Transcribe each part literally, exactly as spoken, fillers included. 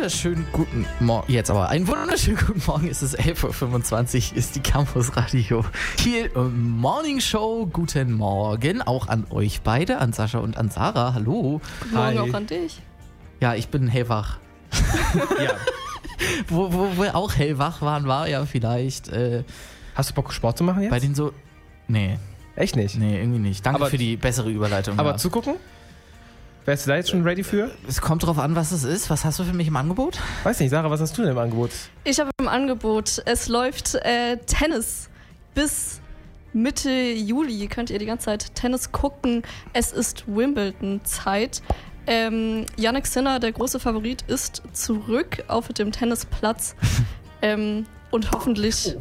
wunderschönen guten Morgen. Jetzt aber einen wunderschönen guten Morgen. Es ist elf Uhr fünfundzwanzig, ist die Campus Radio Kiel Morning Show. Guten Morgen auch an euch beide, an Sascha und an Sarah. Hallo. Guten Morgen auch an dich. Ja, ich bin hellwach. Ja. Wo, wo wir auch hellwach waren, war ja vielleicht. Äh, Hast du Bock, Sport zu machen jetzt? Bei den so. Nee. Echt nicht? Nee, irgendwie nicht. Danke aber, für die bessere Überleitung. Aber ja. zugucken? Wärst du da jetzt schon ready für? Es kommt drauf an, was es ist. Was hast du für mich im Angebot? Weiß nicht, Sarah, was hast du denn im Angebot? Ich habe im Angebot, es läuft äh, Tennis bis Mitte Juli. Könnt ihr die ganze Zeit Tennis gucken. Es ist Wimbledon-Zeit. Ähm, Jannik Sinner, der große Favorit, ist zurück auf dem Tennisplatz. ähm, und hoffentlich...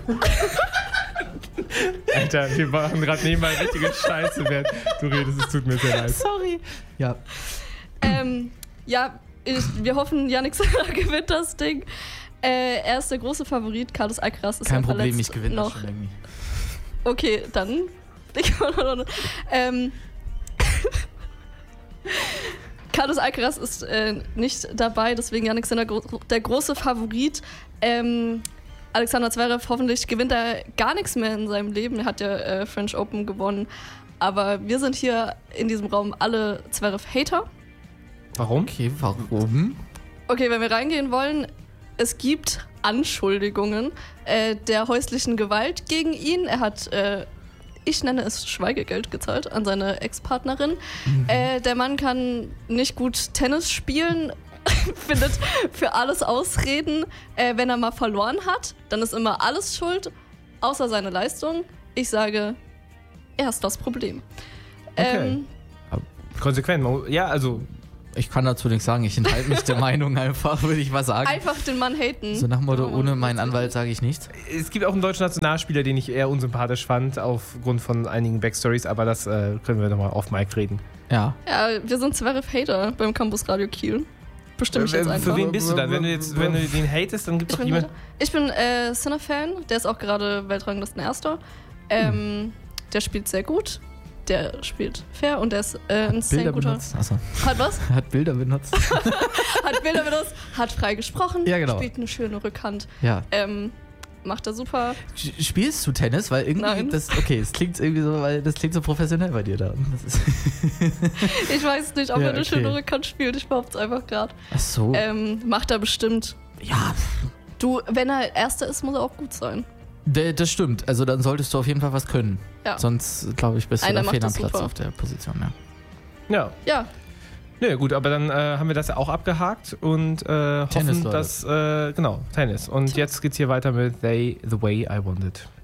Alter, wir machen gerade nebenbei richtige Scheiße, während du redest. Es tut mir sehr leid. Sorry. Ja. Ähm, ja, ich, wir hoffen, Jannik Sinner gewinnt das Ding. Äh, er ist der große Favorit. Carlos Alcaraz ist Kein ja Problem, verletzt ich gewinne noch. das schon irgendwie. Okay, dann... ähm... Carlos Alcaraz ist äh, nicht dabei, deswegen Jannik Sinner gro- der große Favorit. Ähm, Alexander Zverev, hoffentlich gewinnt er gar nichts mehr in seinem Leben. Er hat ja äh, French Open gewonnen. Aber wir sind hier in diesem Raum alle Zverev-Hater. Warum? Okay, warum? Okay, wenn wir reingehen wollen, es gibt Anschuldigungen äh, der häuslichen Gewalt gegen ihn. Er hat... Äh, Ich nenne es Schweigegeld gezahlt an seine Ex-Partnerin. Mhm. Äh, der Mann kann nicht gut Tennis spielen, findet für alles Ausreden. Äh, wenn er mal verloren hat, dann ist immer alles schuld, außer seine Leistung. Ich sage, er ist das Problem. Okay. Ähm, Konsequent. Ja, also... Ich kann dazu nichts sagen. Ich enthalte mich der Meinung einfach, würde ich mal sagen. Einfach den Mann haten. So nach dem Motto, ohne meinen Anwalt sage ich nichts. Es gibt auch einen deutschen Nationalspieler, den ich eher unsympathisch fand, aufgrund von einigen Backstories, aber das äh, können wir nochmal auf Mic reden. Ja. Ja, wir sind Zverev-Hater beim Campus Radio Kiel. Bestimme ich Äh, jetzt einfach. Für wen bist du dann? Wenn du, jetzt, wenn du den hatest, dann gibt es Ich doch bin, jemanden... ich bin äh, Sinner-Fan, der ist auch gerade Weltranglisten-Erster. Ähm, hm. Der spielt sehr gut, der spielt fair und der ist äh, ein sehr Bilder guter... benutzt. Achso. Hat was? Hat Bilder benutzt. Hat Bilder benutzt, hat frei gesprochen, Ja, genau. spielt eine schöne Rückhand. Ja. Ähm, macht er super. Sch- Spielst du Tennis? Weil irgendwie Nein. das... Okay, es klingt irgendwie so, weil das klingt so professionell bei dir da. Das ist Ich weiß nicht, ob Ja, er eine okay. schöne Rückhand spielt, ich behaupte es einfach gerade. Ach so. Ähm, macht er bestimmt. Ja, Du, wenn er Erster ist, muss er auch gut sein. d- das stimmt. Also dann solltest du auf jeden Fall was können. Ja. Sonst, glaube ich, bist du Einer da macht fehl am das Platz super. auf der Position. Ja. Ja. Ja, Nö, gut, aber dann äh, haben wir das ja auch abgehakt und äh, Tennis, hoffen, Leute. dass, äh, genau, Tennis. Und jetzt geht's hier weiter mit They, The Way I Want It.